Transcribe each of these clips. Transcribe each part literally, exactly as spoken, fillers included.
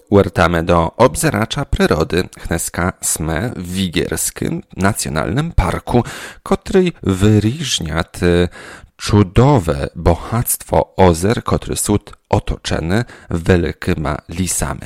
uertamy do obzeracza przyrody Dneska sme w Wigierskim Nacjonalnym Parku, który wyróżnia cudowne bohactwo ozer, który sud otoczony wielkima lisami.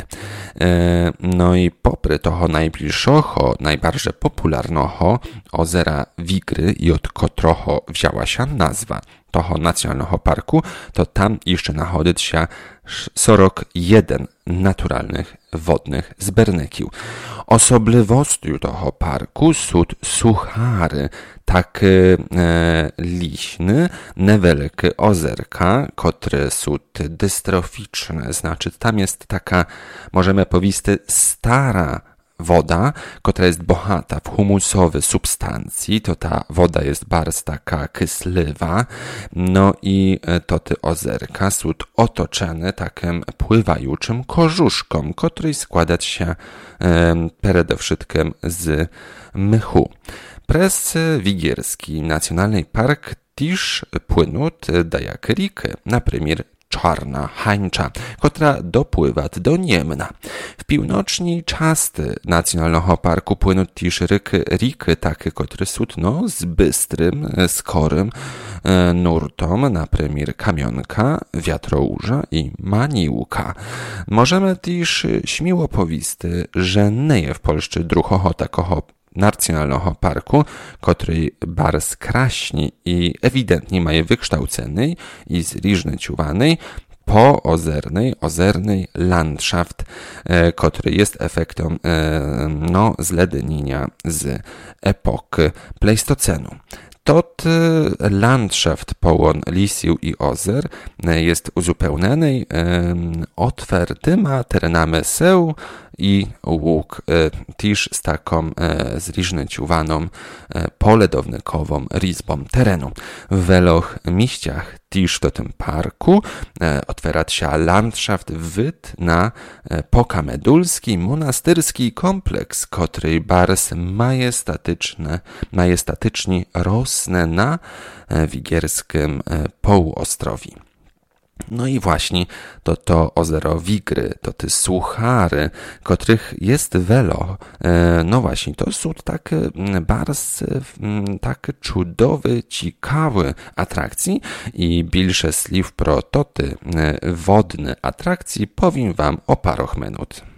No i popry toho najbliższego, najbardziej popularnego ozera Wigry i od którego wzięła się nazwa toho nacjonalnego parku, to tam jeszcze znajduje się czterdzieści jeden naturalnych wodnych zbernykiów. Osobliwością tego parku są suchary, takie e, liśny, niewielkie ozerka, które są dystroficzne, znaczy tam jest taka, możemy powiedzieć, stara woda, która jest bohata w humusowe substancji, to ta woda jest bardzo taka kysliwa, no i to te ozerka są otoczone takim pływającym korzuszką, który składać się e, przede wszystkim z mchu. Przez Wigierski Nacjonalny Park też płyną dajake riki, na przykład Czarna Hańcza, która dopływa do Niemna. W północnej części Nacjonalnego Parku płyną też riki, riki takie, które są no, z bystrym, skorym e, nurtom, na przykład Kamionka, Wiatrołuża i Maniłka. Możemy też śmiało powiedzieć, że nie jest w Polsce drugiego takiego Nacjonalnego Parku, który bardzo kraśni i ewidentnie ma wykształcony i zróżnicowany poozernej, ozernej landschaft, e, który jest efektem e, no, zlednienia z epoki Pleistocenu. Tot landschaft połon lisiu i ozer jest uzupełniony otwartyma terenami seł i łuk, też z taką zróżnicowaną poledownikową rizbą terenu. W wieloch miejscach też w tym parku otwiera się landschaft wyd na pokamedulski monastyrski kompleks, który bardzo majestatyczny, majestatycznie rosnę na Wigierskim półostrowi. No i właśnie to to ozero Wigry, to te suchary, których jest wielo. No właśnie, to są takie bardzo takie cudowe, ciekawe atrakcje i więcej słów pro toty wodne atrakcji powiem wam o parę minut.